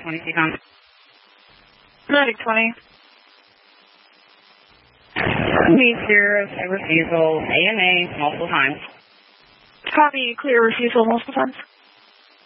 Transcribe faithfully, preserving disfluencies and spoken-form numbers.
twenty C com. Medic twenty. Meet zero, refusal, A M A, multiple times. Copy, clear refusal multiple times.